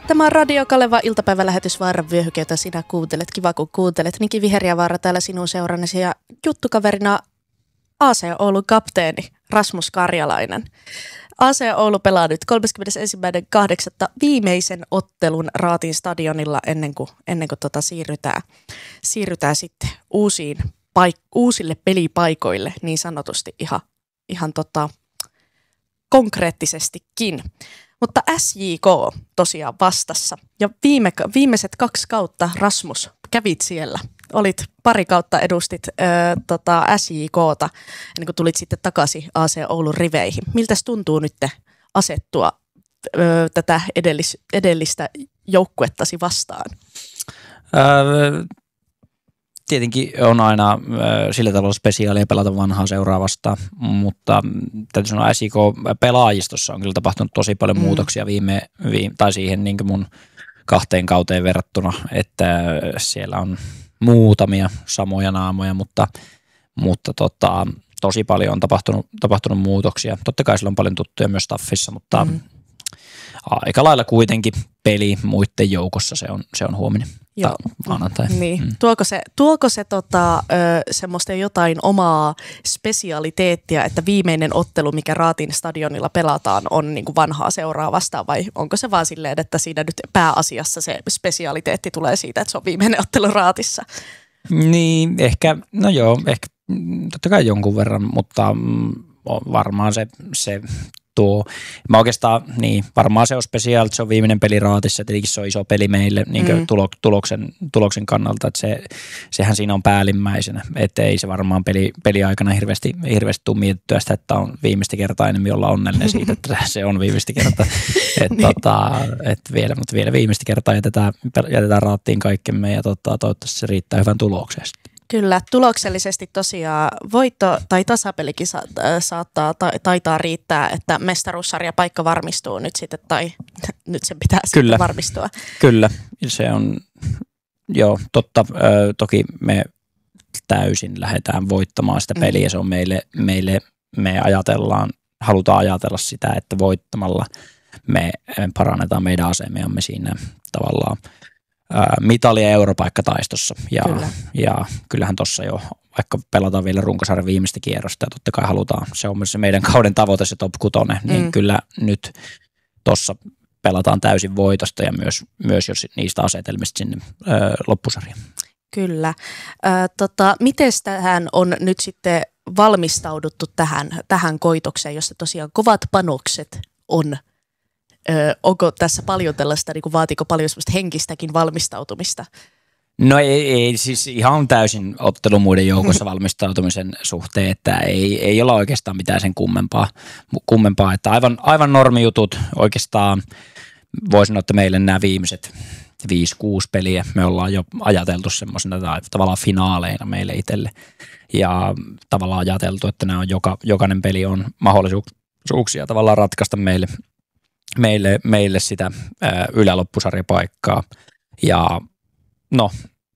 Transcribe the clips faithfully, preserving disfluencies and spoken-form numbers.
Tämä on Radio Kaleva iltapäivälähetys Vaaran vyöhyke, jota sinä kuuntelet. Kiva kun kuuntelet. Niki Viheriävaara täällä sinun seurannesi ja juttukaverina A C Oulun kapteeni Rasmus Karjalainen. A C Oulu pelaa nyt kolmaskymmenesensimmäinen kahdeksatta viimeisen ottelun Raatin stadionilla ennen kuin, ennen kuin tota siirrytään, siirrytään sitten uusiin paik- uusille pelipaikoille niin sanotusti ihan, ihan tota, konkreettisestikin. Mutta S J K tosiaan vastassa ja viime, viimeiset kaksi kautta Rasmus kävit siellä. Olit pari kautta edustit ö, tota S J K:ta ennen kuin tulit sitten takaisin A C Oulun riveihin. Miltäs tuntuu nyt asettua ö, tätä edellis, edellistä joukkuettasi vastaan? Öö, tietenkin on aina ö, sillä tavalla spesiaalia pelata vanhaa seuraa vastaan, mutta täytyy sanoa S J K-pelaajistossa on kyllä tapahtunut tosi paljon mm. muutoksia viime, viime, tai siihen niin kuin mun kahteen kauteen verrattuna, että siellä on muutamia samoja naamoja, mutta, mutta tota, tosi paljon on tapahtunut, tapahtunut muutoksia. Totta kai sillä on paljon tuttuja myös staffissa, mutta mm. aika lailla kuitenkin peli muiden joukossa se on, se on huominen. Joo. Maanantai. Niin. Mm. Tuoko se, tuoko se tota, ö, semmoista jotain omaa spesialiteettia, että viimeinen ottelu, mikä Raatin stadionilla pelataan, on niin kuin vanhaa seuraa vastaan, vai onko se vaan silleen, että siinä nyt pääasiassa se spesialiteetti tulee siitä, että se on viimeinen ottelu Raatissa? Niin, ehkä, no joo, ehkä totta kai jonkun verran, mutta varmaan se, se tuo. Mä oikeastaan, niin varmaan se on spesiaali, se on viimeinen peli Raatissa, tietenkin se on iso peli meille niin mm. tulok, tuloksen, tuloksen kannalta, että se, sehän siinä on päällimmäisenä, että ei se varmaan peli, peliaikana hirveästi, hirveästi tule mietittyä sitä, että on viimeistä kertaa enemmän olla onnellinen siitä, että se on viimeistä kertaa, että niin. tota, et vielä, mutta vielä viimeistä kertaa jätetään, jätetään Raattiin kaikkemme ja tota, toivottavasti se riittää hyvän tulokseen. Kyllä, tuloksellisesti tosiaan voitto tai tasapelikin sa- saattaa ta- taitaa riittää, että mestaruussarja paikka varmistuu nyt sitten, tai nyt sen pitää Kyllä. sitten varmistua. Kyllä, se on, joo, totta. Ö, toki me täysin lähdetään voittamaan sitä peliä, mm. se on meille, meille, me ajatellaan, halutaan ajatella sitä, että voittamalla me parannetaan meidän asemiamme siinä tavallaan mitali- ja europaikkataistossa. Ja, Kyllä. ja kyllähän tuossa jo, vaikka pelataan vielä runkosarjan viimeistä kierrosta ja totta kai halutaan, se on myös se meidän kauden tavoite, se top kutonen, mm. niin kyllä nyt tuossa pelataan täysin voitosta ja myös, myös jos niistä asetelmista sinne ö, loppusarjaan. Kyllä. Ö, tota, miten tähän on nyt sitten valmistauduttu tähän, tähän koitokseen, jossa tosiaan kovat panokset on? Öö, onko tässä paljon tällaista, niin kuin vaatiko paljon semmoista henkistäkin valmistautumista? No ei, ei siis ihan täysin ottelu muiden joukossa valmistautumisen suhteen, että ei, ei olla oikeastaan mitään sen kummempaa, kummempaa että aivan, aivan normijutut oikeastaan voisin sanoa, että meille nämä viimeiset viisi kuusi peliä me ollaan jo ajateltu semmoisena tavallaan finaaleina meille itselle ja tavallaan ajateltu, että nämä on joka, jokainen peli on mahdollisuuksia tavallaan ratkaista meille Meille, meille sitä ää, yläloppusarjapaikkaa ja no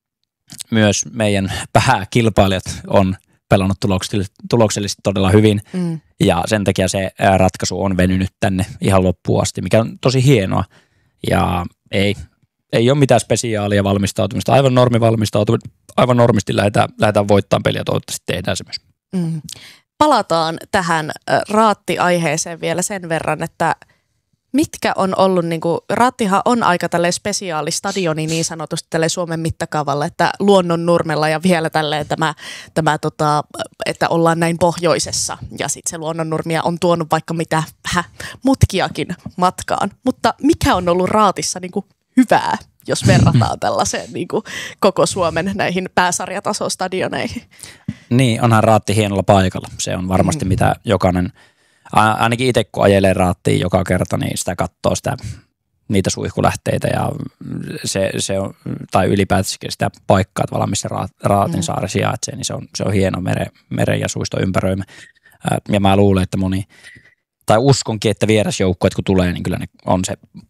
myös meidän pääkilpailijat on pelannut tuloksellisesti, tuloksellisesti todella hyvin mm. ja sen takia se ää, ratkaisu on venynyt tänne ihan loppuun asti, mikä on tosi hienoa ja ei, ei ole mitään spesiaalia valmistautumista, aivan normi valmistautumista, aivan normisti lähdetään, lähdetään voittamaan peliä ja toivottavasti tehdään se myös. Mm. Palataan tähän ä, Raatti-aiheeseen vielä sen verran, että mitkä on ollut, niin kuin, Raattihan on aika tälleen spesiaali stadioni niin sanotusti tälleen Suomen mittakaavalla, että luonnon nurmella ja vielä tälleen tämä, tämä tota, että ollaan näin pohjoisessa ja sitten se luonnon nurmia on tuonut vaikka mitä häh, mutkiakin matkaan. Mutta mikä on ollut Raatissa niin kuin hyvää, jos verrataan tällaiseen niin kuin koko Suomen näihin pääsarjatasostadioneihin? Niin, onhan Raatti hienolla paikalla. Se on varmasti mm. mitä jokainen ainakin itse kun ajelee Raattiin joka kerta, niin sitä katsoo sitä, niitä suihkulähteitä ja se, se on, tai ylipäätään sitä paikkaa tavallaan, missä Raatin saari sijaitsee, niin se on, se on hieno mere, meren ja suisto ympäröimä. Ja mä luulen, että moni, tai uskonkin, että vierasjoukkueet kun tulee, niin kyllä ne on se